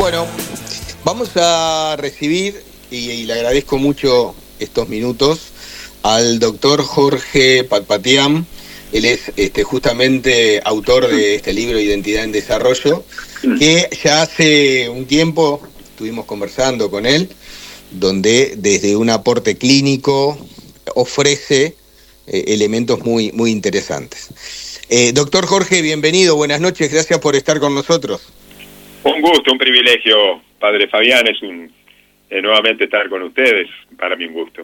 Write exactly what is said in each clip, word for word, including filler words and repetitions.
Bueno, vamos a recibir, y, y le agradezco mucho estos minutos, al doctor Jorge Patpatian. Él es este, justamente autor de este libro Identidad en Desarrollo, que ya hace un tiempo estuvimos conversando con él, donde desde un aporte clínico ofrece eh, elementos muy, muy interesantes. Eh, doctor Jorge, bienvenido, buenas noches, gracias por estar con nosotros. Un gusto, un privilegio, padre Fabián, es un eh, nuevamente estar con ustedes, para mí un gusto.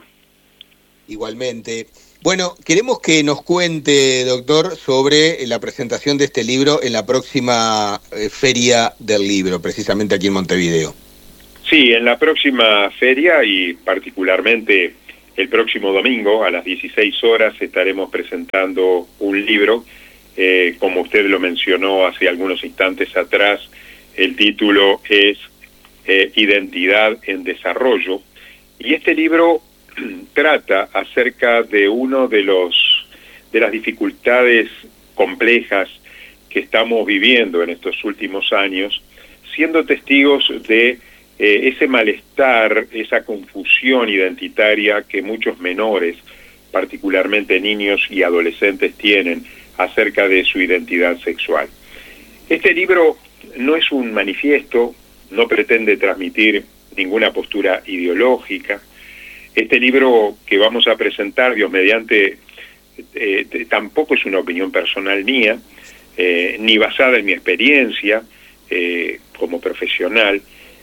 Igualmente. Bueno, queremos que nos cuente, doctor, sobre la presentación de este libro en la próxima eh, Feria del Libro, precisamente aquí en Montevideo. Sí, en la próxima feria y particularmente el próximo domingo a las dieciséis horas estaremos presentando un libro, eh, como usted lo mencionó hace algunos instantes atrás, el título es eh, Identidad en Desarrollo, y este libro trata acerca de uno de los de las dificultades complejas que estamos viviendo en estos últimos años, siendo testigos de eh, ese malestar, esa confusión identitaria que muchos menores, particularmente niños y adolescentes, tienen acerca de su identidad sexual. Este libro no es un manifiesto, no pretende transmitir ninguna postura ideológica. Este libro que vamos a presentar, Dios mediante, eh, tampoco es una opinión personal mía, eh, ni basada en mi experiencia eh, como profesional.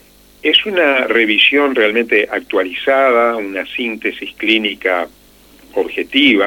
Es una revisión realmente actualizada, una síntesis clínica objetiva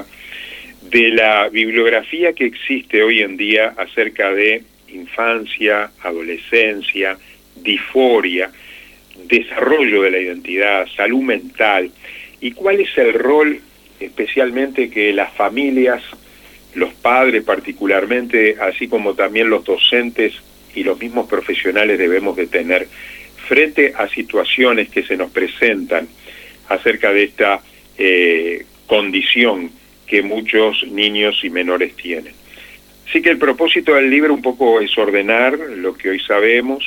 de la bibliografía que existe hoy en día acerca de infancia, adolescencia, disforia, desarrollo de la identidad, salud mental, y cuál es el rol especialmente que las familias, los padres particularmente, así como también los docentes y los mismos profesionales debemos de tener frente a situaciones que se nos presentan acerca de esta eh, condición que muchos niños y menores tienen. Así que el propósito del libro un poco es ordenar lo que hoy sabemos,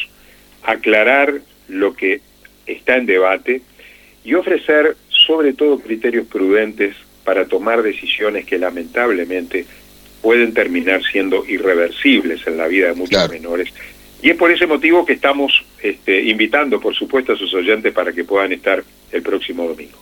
aclarar lo que está en debate y ofrecer sobre todo criterios prudentes para tomar decisiones que lamentablemente pueden terminar siendo irreversibles en la vida de muchos claro. menores. Y es por ese motivo que estamos este, invitando, por supuesto, a sus oyentes para que puedan estar el próximo domingo.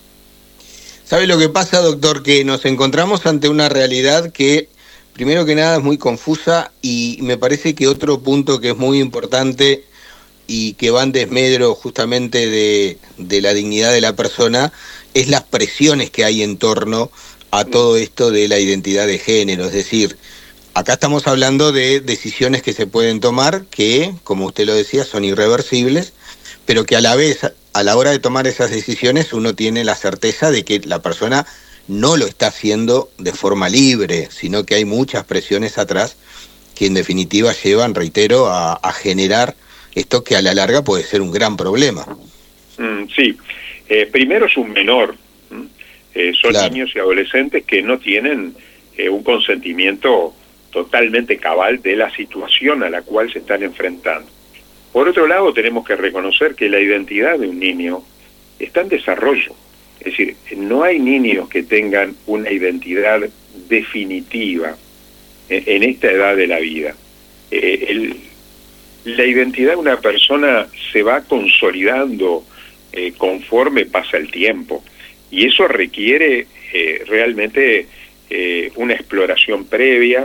¿Sabe lo que pasa, doctor? Que nos encontramos ante una realidad que, primero que nada, es muy confusa, y me parece que otro punto que es muy importante y que va en desmedro justamente de, de la dignidad de la persona es las presiones que hay en torno a todo esto de la identidad de género. Es decir, acá estamos hablando de decisiones que se pueden tomar que, como usted lo decía, son irreversibles, pero que a la vez, a la hora de tomar esas decisiones, uno tiene la certeza de que la persona no lo está haciendo de forma libre, sino que hay muchas presiones atrás que en definitiva llevan, reitero, a, a generar esto que a la larga puede ser un gran problema. Mm, sí, eh, primero es un menor, eh, son claro. niños y adolescentes que no tienen eh, un consentimiento totalmente cabal de la situación a la cual se están enfrentando. Por otro lado, tenemos que reconocer que la identidad de un niño está en desarrollo. Es decir, no hay niños que tengan una identidad definitiva en esta edad de la vida. Eh, el, la identidad de una persona se va consolidando eh, conforme pasa el tiempo, y eso requiere eh, realmente eh, una exploración previa,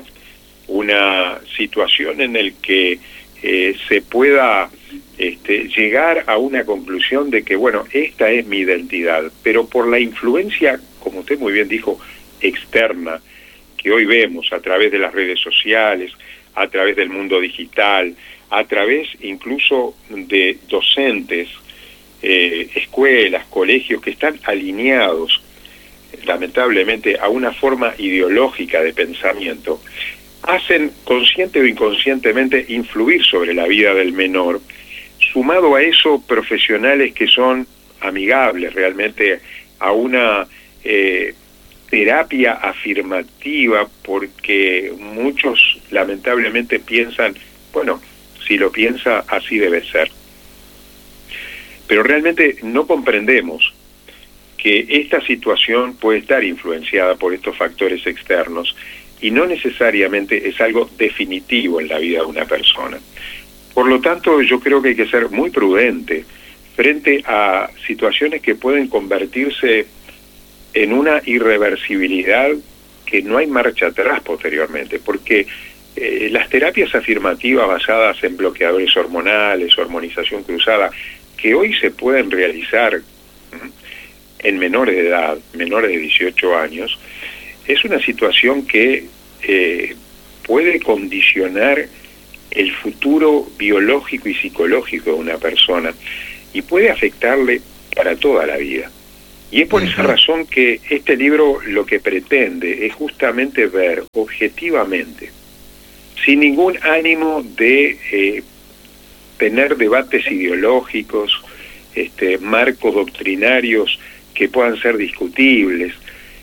una situación en la que eh, se pueda Este, llegar a una conclusión de que, bueno, esta es mi identidad, pero por la influencia, como usted muy bien dijo, externa, que hoy vemos a través de las redes sociales, a través del mundo digital, a través incluso de docentes, eh, escuelas, colegios que están alineados, lamentablemente, a una forma ideológica de pensamiento, hacen consciente o inconscientemente influir sobre la vida del menor. Sumado a eso, profesionales que son amigables realmente a una eh, terapia afirmativa, porque muchos lamentablemente piensan, bueno, si lo piensa, así debe ser. pero realmente no comprendemos que esta situación puede estar influenciada por estos factores externos y no necesariamente es algo definitivo en la vida de una persona. Por lo tanto, yo creo que hay que ser muy prudente frente a situaciones que pueden convertirse en una irreversibilidad que no hay marcha atrás posteriormente, porque eh, las terapias afirmativas basadas en bloqueadores hormonales, hormonización cruzada, que hoy se pueden realizar en menores de edad, menores de dieciocho años, es una situación que eh, puede condicionar el futuro biológico y psicológico de una persona y puede afectarle para toda la vida. Y es por uh-huh. esa razón que este libro lo que pretende es justamente ver objetivamente, sin ningún ánimo de eh, tener debates ideológicos, este, marcos doctrinarios que puedan ser discutibles,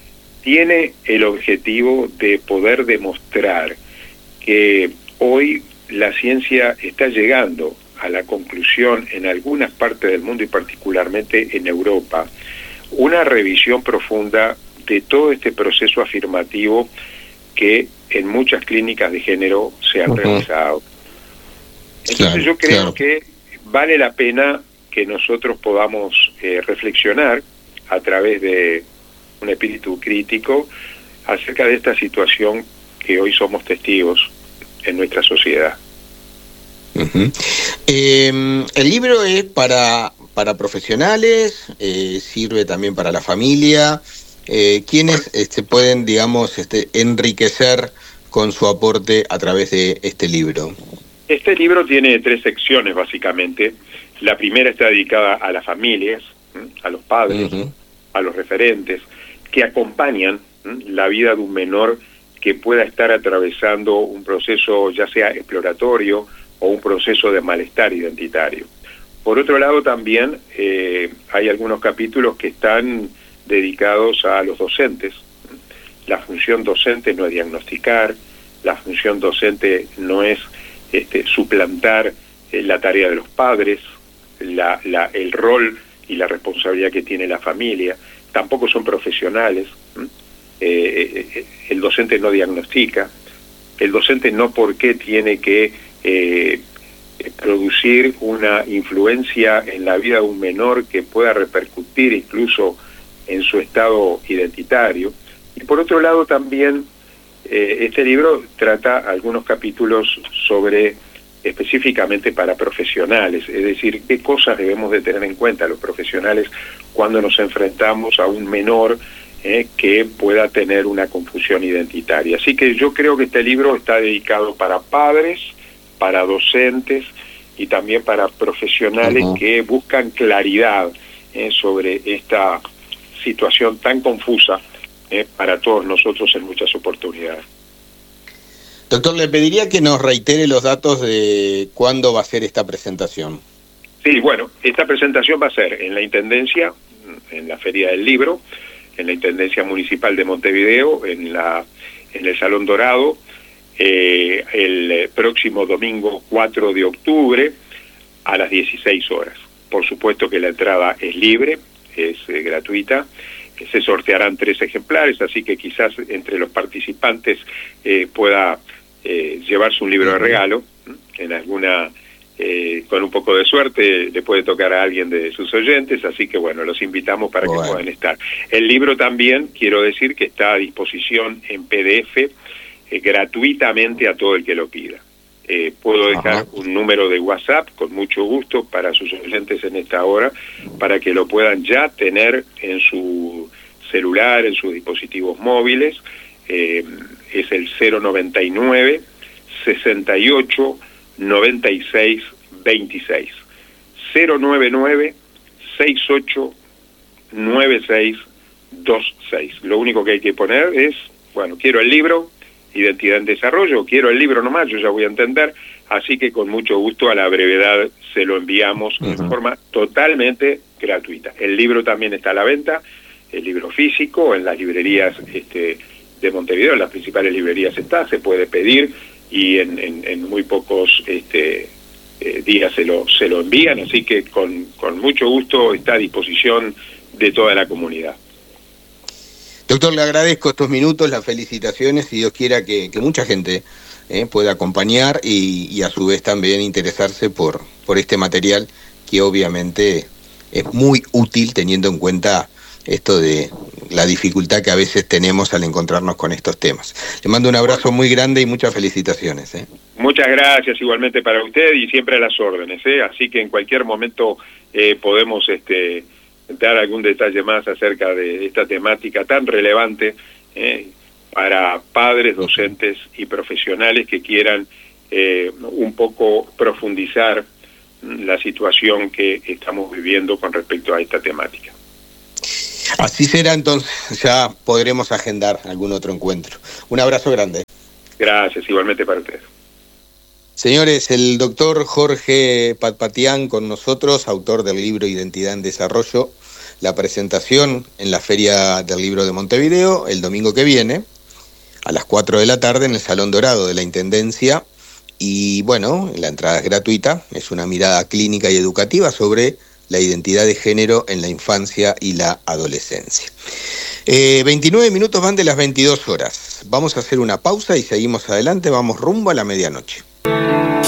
tiene el objetivo de poder demostrar que hoy la ciencia está llegando a la conclusión en algunas partes del mundo y particularmente en Europa, una revisión profunda de todo este proceso afirmativo que en muchas clínicas de género se han uh-huh. realizado. Entonces claro, yo creo claro. que vale la pena que nosotros podamos eh, reflexionar a través de un espíritu crítico acerca de esta situación que hoy somos testigos en nuestra sociedad. Uh-huh. Eh, el libro es para, para profesionales, eh, sirve también para la familia. Eh, ¿Quiénes este, pueden, digamos, este, enriquecer con su aporte a través de este libro? Este libro tiene tres secciones, básicamente. La primera está dedicada a las familias, a los padres, uh-huh. a los referentes, que acompañan la vida de un menor que pueda estar atravesando un proceso ya sea exploratorio o un proceso de malestar identitario. Por otro lado, también eh, hay algunos capítulos que están dedicados a los docentes. La función docente no es diagnosticar, la función docente no es este, suplantar eh, la tarea de los padres, la, la, el rol y la responsabilidad que tiene la familia, tampoco son profesionales. Eh, eh, el docente no diagnostica, el docente no por qué tiene que eh, producir una influencia en la vida de un menor que pueda repercutir incluso en su estado identitario. Y por otro lado también eh, este libro trata algunos capítulos sobre específicamente para profesionales, es decir, qué cosas debemos de tener en cuenta los profesionales cuando nos enfrentamos a un menor eh, que pueda tener una confusión identitaria. Así que yo creo que este libro está dedicado para padres, para docentes y también para profesionales uh-huh. que buscan claridad eh, sobre esta situación tan confusa eh, para todos nosotros en muchas oportunidades. Doctor, le pediría que nos reitere los datos de cuándo va a ser esta presentación. Sí, bueno, esta presentación va a ser en la Intendencia, en la Feria del Libro, en la Intendencia Municipal de Montevideo, en la en el Salón Dorado, eh, el próximo domingo cuatro de octubre a las dieciséis horas. Por supuesto que la entrada es libre, es eh, gratuita. Se sortearán tres ejemplares, así que quizás entre los participantes eh, pueda eh, llevarse un libro de regalo. En alguna, eh, con un poco de suerte, le puede tocar a alguien de sus oyentes, así que bueno, los invitamos para bueno. que puedan estar. El libro también, quiero decir que está a disposición en P D F eh, gratuitamente a todo el que lo pida. Eh, puedo dejar Ajá. un número de WhatsApp con mucho gusto para sus oyentes en esta hora, para que lo puedan ya tener en su celular, en sus dispositivos móviles. Eh, es el cero noventa y nueve, sesenta y ocho, noventa y seis, veintiséis. cero noventa y nueve, sesenta y ocho, noventa y seis, veintiséis. Lo único que hay que poner es, bueno, quiero el libro, Identidad en Desarrollo, quiero el libro nomás, yo ya voy a entender, así que con mucho gusto a la brevedad se lo enviamos uh-huh. en forma totalmente gratuita. El libro también está a la venta, el libro físico, en las librerías este, de Montevideo, en las principales librerías está, se puede pedir y en, en, en muy pocos este, eh, días se lo, se lo envían, así que con, con mucho gusto está a disposición de toda la comunidad. Doctor, le agradezco estos minutos, las felicitaciones, y Dios quiera que, que mucha gente eh, pueda acompañar y, y a su vez también interesarse por, por este material que obviamente es muy útil teniendo en cuenta esto de la dificultad que a veces tenemos al encontrarnos con estos temas. Le mando un abrazo muy grande y muchas felicitaciones. ¿eh? Muchas gracias igualmente para usted y siempre a las órdenes, ¿eh? Así que en cualquier momento eh, podemos este, dar algún detalle más acerca de esta temática tan relevante eh, para padres, docentes y profesionales que quieran eh, un poco profundizar la situación que estamos viviendo con respecto a esta temática. Así será entonces, ya podremos agendar algún otro encuentro. Un abrazo grande. Gracias, igualmente para ustedes. Señores, el doctor Jorge Patpatián con nosotros, autor del libro Identidad en Desarrollo, la presentación en la Feria del Libro de Montevideo el domingo que viene, a las cuatro de la tarde en el Salón Dorado de la Intendencia, y bueno, la entrada es gratuita, es una mirada clínica y educativa sobre la identidad de género en la infancia y la adolescencia. Eh, veintinueve minutos van de las veintidós horas. Vamos a hacer una pausa y seguimos adelante, vamos rumbo a la medianoche.